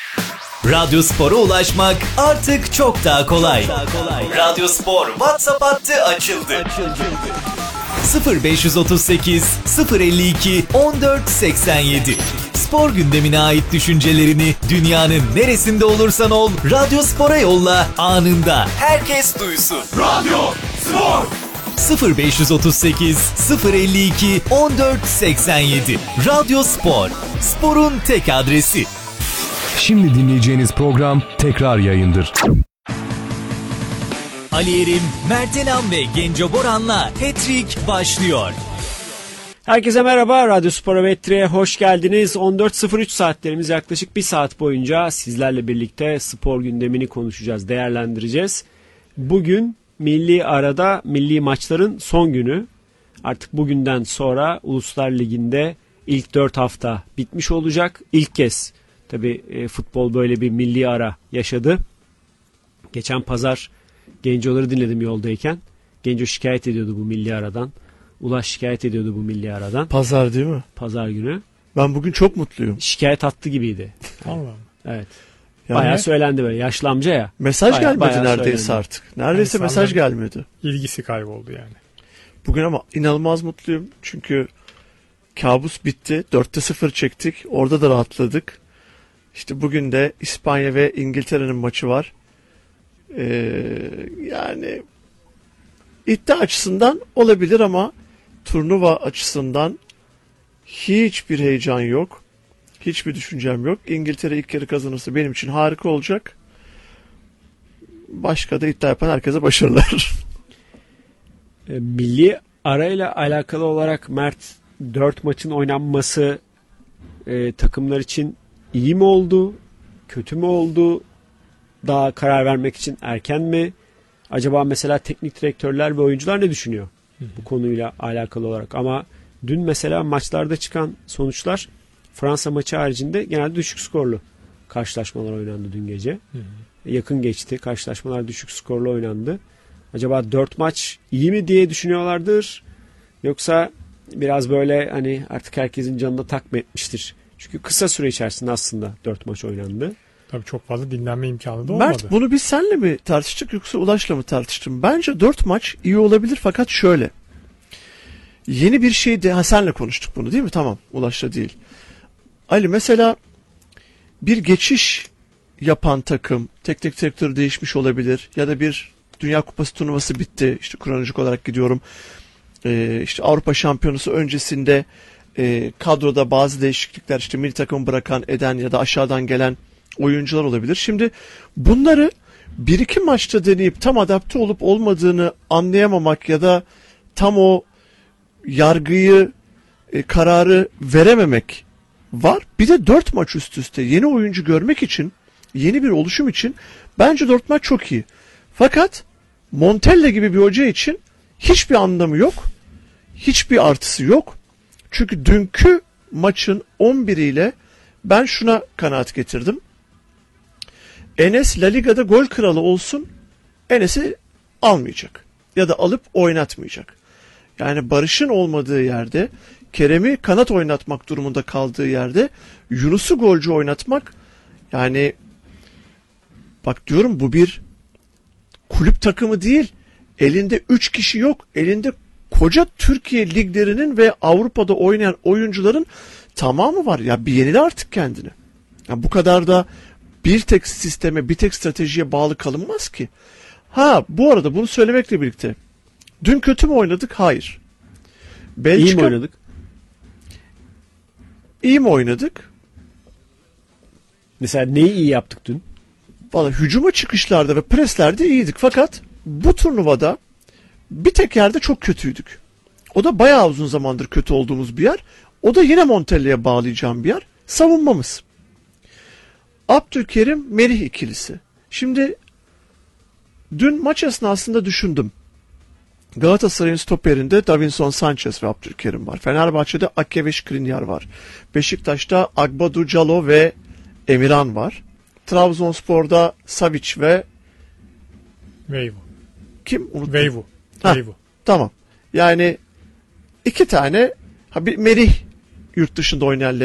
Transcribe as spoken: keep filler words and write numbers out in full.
Radyo Spor'a ulaşmak artık çok daha kolay. Radyo Spor WhatsApp hattı açıldı. sıfır beş otuz sekiz sıfır elli iki on dört seksen yedi. Spor gündemine ait düşüncelerini dünyanın neresinde olursan ol, Radyo Spor'a yolla, anında herkes duysun. Radyo Spor. sıfır beş otuz sekiz sıfır elli iki on dört seksen yedi. Radyo Spor. Sporun tek adresi. Şimdi dinleyeceğiniz program tekrar yayındır. Ali Erim, Mert Elam ve Genco Boran'la Hat-Trick başlıyor. Herkese merhaba, Radyo Spor'a ve Hat-Trick'e hoş geldiniz. on dört sıfır üç saatlerimiz yaklaşık bir saat boyunca sizlerle birlikte spor gündemini konuşacağız, değerlendireceğiz. Bugün milli arada milli maçların son günü. Artık bugünden sonra Uluslar Ligi'nde ilk dört hafta bitmiş olacak. İlk kez tabii e, futbol böyle bir milli ara yaşadı. Geçen pazar Genco'ları dinledim yoldayken. Genco şikayet ediyordu bu milli aradan. Ulaş şikayet ediyordu bu milli aradan. Pazar değil mi? Pazar günü. Ben bugün çok mutluyum. Şikayet hattı gibiydi. Tamam. Evet. Yani bayağı söylendi böyle. Yaşlı amca ya. mesaj Bayağı- gelmedi bayağı neredeyse söylendi. artık. Neredeyse Yani mesaj sanırım- gelmedi. İlgisi kayboldu yani. Bugün ama inanılmaz mutluyum. Çünkü kabus bitti. dörtte sıfır çektik. Orada da rahatladık. İşte bugün de İspanya ve İngiltere'nin maçı var. Ee, yani iddia açısından olabilir ama turnuva açısından hiçbir heyecan yok. Hiçbir düşüncem yok. İngiltere ilk yarı kazanırsa benim için harika olacak. Başka da iddia yapan herkese başarılar. E, milli arayla alakalı olarak Mert, dört maçın oynanması e, takımlar için iyi mi oldu? Kötü mü oldu? Daha karar vermek için erken mi? Acaba mesela teknik direktörler ve oyuncular ne düşünüyor bu konuyla alakalı olarak? Ama dün mesela maçlarda çıkan sonuçlar Fransa maçı haricinde genelde düşük skorlu karşılaşmalar oynandı dün gece. Hı hı. Yakın geçti. Karşılaşmalar düşük skorlu oynandı. Acaba dört maç iyi mi diye düşünüyorlardır? Yoksa biraz böyle hani artık herkesin canına tak mı etmiştir? Çünkü kısa süre içerisinde aslında dört maç oynandı. Tabii çok fazla dinlenme imkanı da olmadı. Mert, bunu biz senle mi tartıştık yoksa Ulaş'la mı tartıştın? Bence dört maç iyi olabilir fakat şöyle. Yeni bir şey de ha, senle konuştuk bunu değil mi? Tamam, Ulaş'la değil. Ali, mesela bir geçiş yapan takım, teknik direktör değişmiş olabilir ya da bir Dünya Kupası turnuvası bitti. İşte kronolojik olarak gidiyorum. Ee, işte Avrupa Şampiyonası öncesinde e, kadroda bazı değişiklikler, işte milli takımı bırakan, eden ya da aşağıdan gelen oyuncular olabilir. Şimdi bunları bir iki maçta deneyip tam adapte olup olmadığını anlayamamak ya da tam o yargıyı, e, kararı verememek var. Bir de dört maç üst üste yeni oyuncu görmek için, yeni bir oluşum için bence dört maç çok iyi. Fakat Montella gibi bir hoca için hiçbir anlamı yok. Hiçbir artısı yok. Çünkü dünkü maçın on biriyle ben şuna kanaat getirdim. Enes La Liga'da gol kralı olsun, Enes'i almayacak. Ya da alıp oynatmayacak. Yani Barış'ın olmadığı yerde, Kerem'i kanat oynatmak durumunda kaldığı yerde Yunus'u golcü oynatmak, yani bak diyorum, bu bir kulüp takımı değil. Elinde üç kişi yok. Elinde koca Türkiye liglerinin ve Avrupa'da oynayan oyuncuların tamamı var. Ya bir yenile artık kendini. Ya bu kadar da bir tek sisteme, bir tek stratejiye bağlı kalınmaz ki. Ha, bu arada bunu söylemekle birlikte dün kötü mü oynadık? Hayır. Belçika, İyi mi oynadık? İyi mi oynadık? Mesela neyi iyi yaptık dün? Vallahi hücuma çıkışlarda ve preslerde iyiydik. Fakat bu turnuvada bir tek yerde çok kötüydük. O da bayağı uzun zamandır kötü olduğumuz bir yer. O da yine Montella'ya bağlayacağım bir yer. Savunmamız. Abdülkerim, Merih ikilisi. Şimdi dün maç esnasında düşündüm. Galatasaray'ın stoperinde Davinson Sanchez ve Abdülkerim var. Fenerbahçe'de Ake ve Skriniar var. Beşiktaş'ta Agbadu Calo ve Emirhan var. Trabzonspor'da Savic ve Veyvu. kim? Unuttum. Veyvu. Ha, Veyvu. tamam. Yani iki tane, ha bir Merih yurt dışında oynayan